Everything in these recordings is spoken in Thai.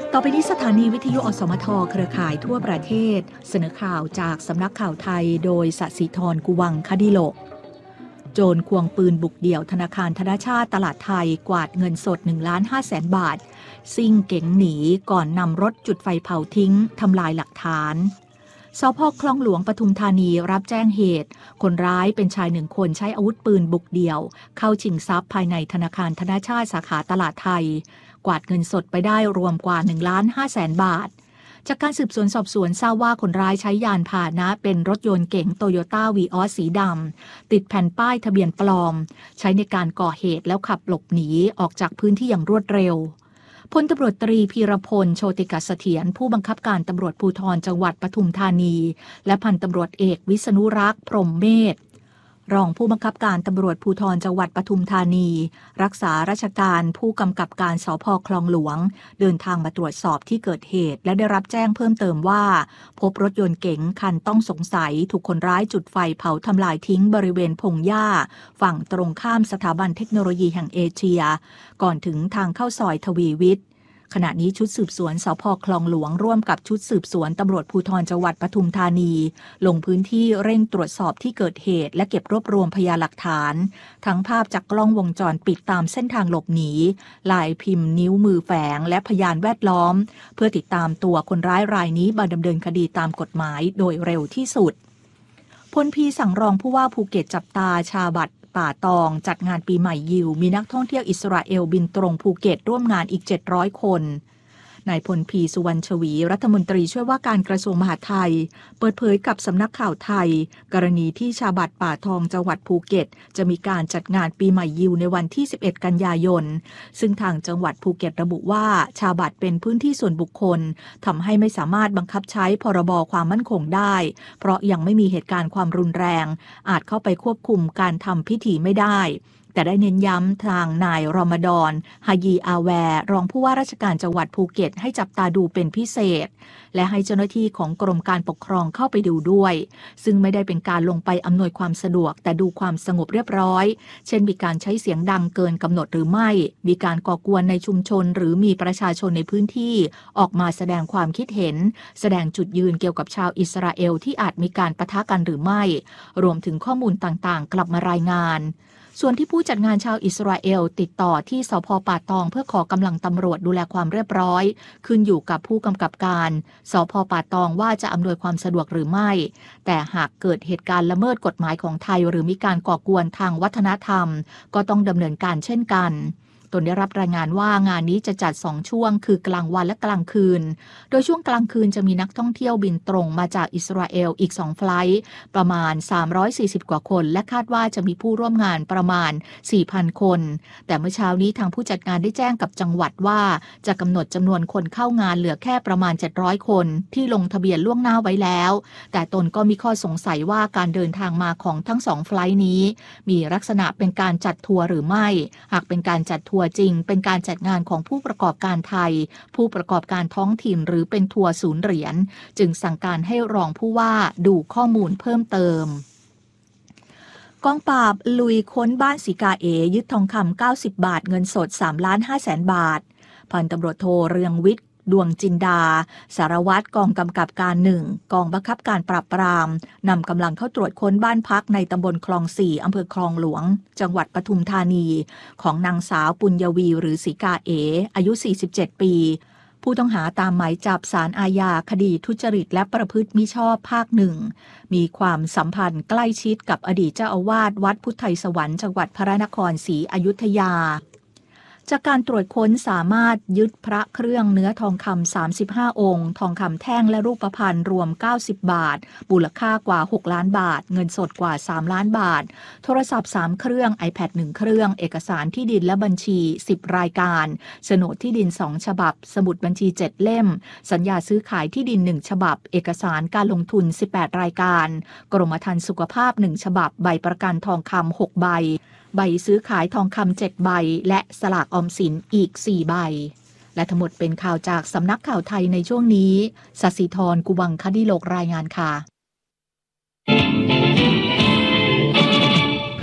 ต่อไปนี้สถานีวิทยุอสมทเครือข่ายทั่วประเทศเสนอข่าวจากสำนักข่าวไทยโดยสศิธร กุวังคดิโลกโจรควงปืนบุกเดี่ยวธนาคารธนชาติตลาดไทยกวาดเงินสด 1,500,000 บาทซิ่งเก๋งหนีก่อนนำรถจุดไฟเผาทิ้งทำลายหลักฐานสภ.คลองหลวงปทุมธานีรับแจ้งเหตุคนร้ายเป็นชาย1 คนใช้อาวุธปืนบุกเดี่ยวเข้าชิงทรัพย์ภายในธนาคารธนชาติสาขาตลาดไทยกวาดเงินสดไปได้รวมกว่า 1,500,000 บาทจากการสืบสวนสอบสวนทราบว่าคนร้ายใช้ยานพาหนะเป็นรถยนต์เก๋งโตโยต้าวีออสสีดำติดแผ่นป้ายทะเบียนปลอมใช้ในการก่อเหตุแล้วขับหลบหนีออกจากพื้นที่อย่างรวดเร็วพลตำรวจตรีพีรพลโชติกเสถียรผู้บังคับการตำรวจภูธรจังหวัดปทุมธานีและพันตำรวจเอกวิษณุรักษ์พรหมเมธรองผู้บังคับการตำรวจภูธรจังหวัดปทุมธานีรักษาราชการผู้กำกับการสภ.คลองหลวงเดินทางมาตรวจสอบที่เกิดเหตุและได้รับแจ้งเพิ่มเติมว่าพบรถยนต์เก๋งคันต้องสงสัยถูกคนร้ายจุดไฟเผาทำลายทิ้งบริเวณพงหญ้าฝั่งตรงข้ามสถาบันเทคโนโลยีแห่งเอเชียก่อนถึงทางเข้าซอยทวีวิทย์ขณะนี้ชุดสืบสวนสภ.คลองหลวงร่วมกับชุดสืบสวนตำรวจภูธรจังหวัดปทุมธานีลงพื้นที่เร่งตรวจสอบที่เกิดเหตุและเก็บรวบรวมพยานหลักฐานทั้งภาพจากกล้องวงจรปิดตามเส้นทางหลบหนีลายพิมพ์นิ้วมือแฝงและพยานแวดล้อมเพื่อติดตามตัวคนร้ายรายนี้มาดำเนินคดีตามกฎหมายโดยเร็วที่สุดพลพีสั่งรองผู้ว่าภูเก็ตจับตาชาบัตรป่าตองจัดงานปีใหม่ยิวมีนักท่องเที่ยวอิสราเอลบินตรงภูเก็ตร่วมงานอีก700 คนนายพลพีสุวรรณชวีรัฐมนตรีช่วยว่าการกระทรวงมหาดไทยเปิดเผยกับสำนักข่าวไทยกรณีที่ชาบัตรป่าทองจังหวัดภูเก็ตจะมีการจัดงานปีใหม่ยิวในวันที่11 กันยายนซึ่งทางจังหวัดภูเก็ตระบุว่าชาบัตรเป็นพื้นที่ส่วนบุคคลทำให้ไม่สามารถบังคับใช้พรบความมั่นคงได้เพราะยังไม่มีเหตุการณ์ความรุนแรงอาจเข้าไปควบคุมการทำพิธีไม่ได้แต่ได้เน้นย้ำทางนายรอมฎอนฮายีอาแวร์รองผู้ว่าราชการจังหวัดภูเก็ตให้จับตาดูเป็นพิเศษและให้เจ้าหน้าที่ของกรมการปกครองเข้าไปดูด้วยซึ่งไม่ได้เป็นการลงไปอำนวยความสะดวกแต่ดูความสงบเรียบร้อยเช่นมีการใช้เสียงดังเกินกำหนดหรือไม่มีการก่อกวนในชุมชนหรือมีประชาชนในพื้นที่ออกมาแสดงความคิดเห็นแสดงจุดยืนเกี่ยวกับชาวอิสราเอลที่อาจมีการปะทะกันหรือไม่รวมถึงข้อมูลต่างๆกลับมารายงานส่วนที่ผู้จัดงานชาวอิสราเอลติดต่อที่สภ.ป่าตองเพื่อขอกำลังตำรวจดูแลความเรียบร้อยขึ้นอยู่กับผู้กำกับการสภ.ป่าตองว่าจะอำนวยความสะดวกหรือไม่แต่หากเกิดเหตุการณ์ละเมิดกฎหมายของไทยหรือมีการก่อกวนทางวัฒนธรรมก็ต้องดำเนินการเช่นกันตนได้รับรายงานว่างานนี้จะจัด2 ช่วงคือกลางวันและกลางคืนโดยช่วงกลางคืนจะมีนักท่องเที่ยวบินตรงมาจากอิสราเอลอีก2 ไฟลท์ประมาณ340 กว่าคนและคาดว่าจะมีผู้ร่วมงานประมาณ 4,000 คนแต่เมื่อเช้านี้ทางผู้จัดงานได้แจ้งกับจังหวัดว่าจะกำหนดจำนวนคนเข้างานเหลือแค่ประมาณ700 คนที่ลงทะเบียนล่วงหน้าไว้แล้วแต่ตนก็มีข้อสงสัยว่าการเดินทางมาของทั้ง2 ไฟลท์นี้มีลักษณะเป็นการจัดทัวร์หรือไม่หากเป็นการจัดทัวร์จริงเป็นการจัดงานของผู้ประกอบการไทยผู้ประกอบการท้องถิ่นหรือเป็นทัวร์ศูนย์เหรียญจึงสั่งการให้รองผู้ว่าดูข้อมูลเพิ่มเติมกองปราบลุยค้นบ้านสีกาเอยึดทองคำ90 บาทเงินสด 3,500,000 บาทพันตำรวจโทเรืองวิทย์ดวงจินดาสารวัตรกองกำกับการ1กองบังคับการปราบปรามนำกำลังเข้าตรวจค้นบ้านพักในตำบลคลอง4อำเภอคลองหลวงจังหวัดปทุมธานีของนางสาวปุญญวีหรือสีกาเออายุ47 ปีผู้ต้องหาตามหมายจับศาลอาญาคดีทุจริตและประพฤติมิชอบภาค 1มีความสัมพันธ์ใกล้ชิดกับอดีตเจ้าอาวาสวัดพุทธไทยสวรรค์จังหวัดพระนครศรีอยุธยาจากการตรวจค้นสามารถยึดพระเครื่องเนื้อทองคำ35 องค์ทองคำแท่งและรูปพรรณรวม90 บาทมูลค่ากว่า6 ล้านบาทเงินสดกว่า3 ล้านบาทโทรศัพท์3 เครื่อง iPad 1 เครื่องเอกสารที่ดินและบัญชี10 รายการโฉนดที่ดิน2 ฉบับสมุดบัญชี7 เล่มสัญญาซื้อขายที่ดิน1 ฉบับเอกสารการลงทุน18 รายการกรมธรรม์สุขภาพ1 ฉบับใบประกันทองคำ6 ใบใบซื้อขายทองคำ7 ใบและสลากออมสินอีก4 ใบและทั้งหมดเป็นข่าวจากสำนักข่าวไทยในช่วงนี้สศิธร กุวังคดิโลกรายงานค่ะ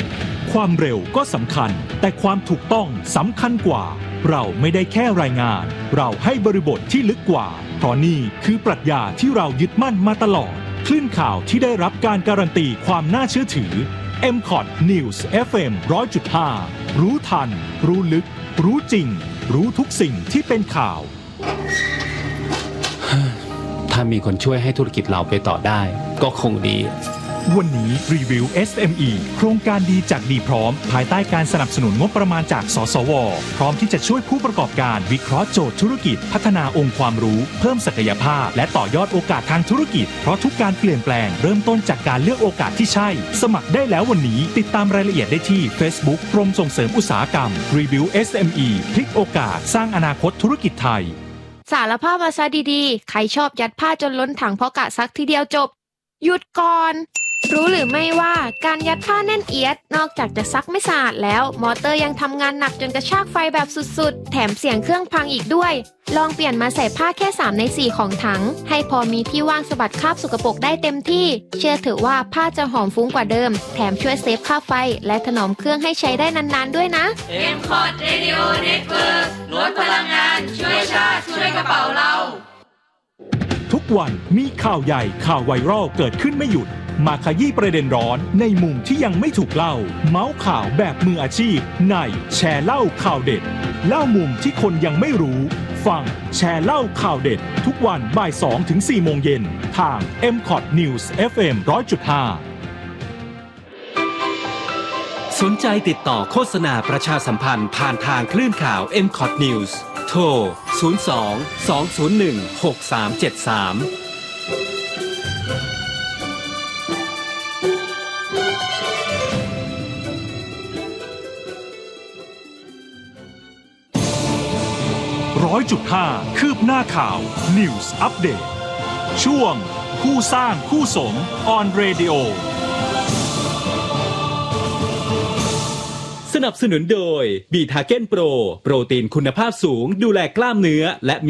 ความเร็วก็สำคัญแต่ความถูกต้องสำคัญกว่าเราไม่ได้แค่รายงานเราให้บริบทที่ลึกกว่าเพราะนี่คือปรัชญาที่เรายึดมั่นมาตลอดคลื่นข่าวที่ได้รับการการันตีความน่าเชื่อถือ MCOT News FM 100.5 รู้ทันรู้ลึกรู้จริงรู้ทุกสิ่งที่เป็นข่าวถ้ามีคนช่วยให้ธุรกิจเราไปต่อได้ก็คงดีวันนี้รีวิว SME โครงการดีจากดีพร้อมภายใต้การสนับสนุนงบประมาณจากสสว.พร้อมที่จะช่วยผู้ประกอบการวิเคราะห์โจทย์ธุรกิจพัฒนาองค์ความรู้เพิ่มศักยภาพและต่อยอดโอกาสทางธุรกิจเพราะทุกการเปลี่ยนแปลงเริ่มต้นจากการเลือกโอกาสที่ใช่สมัครได้แล้ววันนี้ติดตามรายละเอียดได้ที่ Facebook กรมส่งเสริมอุตสาหกรรมรีวิว SME พลิกโอกาสสร้างอนาคตธุรกิจไทยสารภาพมาซะดีๆใครชอบยัดผ้าจนล้นถังเพราะกะซักทีเดียวจบหยุดก่อนรู้หรือไม่ว่าการยัดผ้าแน่นเอียดนอกจากจะซักไม่สะอาดแล้วมอเตอร์ยังทำงานหนักจนกระชากไฟแบบสุดๆแถมเสียงเครื่องพังอีกด้วยลองเปลี่ยนมาใส่ผ้าแค่3 ใน 4ของถังให้พอมีที่ว่างสะบัดคราบสกปรกได้เต็มที่เชื่อถือว่าผ้าจะหอมฟุ้งกว่าเดิมแถมช่วยเซฟค่าไฟและถนอมเครื่องให้ใช้ได้นานๆด้วยนะ MCOT Radio Network ลดพลังงานช่วยชาติช่วยกระเป๋าเราทุกวันมีข่าวใหญ่ข่าวไวรัลเกิดขึ้นไม่หยุดมาขยี้ประเด็นร้อนในมุมที่ยังไม่ถูกเล่าเมาส์ข่าวแบบมืออาชีพในแชร์เล่าข่าวเด็ดเล่ามุมที่คนยังไม่รู้ฟังแชร์เล่าข่าวเด็ดทุกวันบ่าย 2 ถึง 4 โมงเย็นทาง MCOT News FM 100.5 สนใจติดต่อโฆษณาประชาสัมพันธ์ผ่านทางคลื่นข่าว MCOT News โทร 02-201-6373 100.5 คืบหน้าข่าว News Update ช่วงคู่สร้างคู่สม On Radio สนับสนุนโดยบีทาเก้นโปรโปรตีนคุณภาพสูงดูแลกล้ามเนื้อและ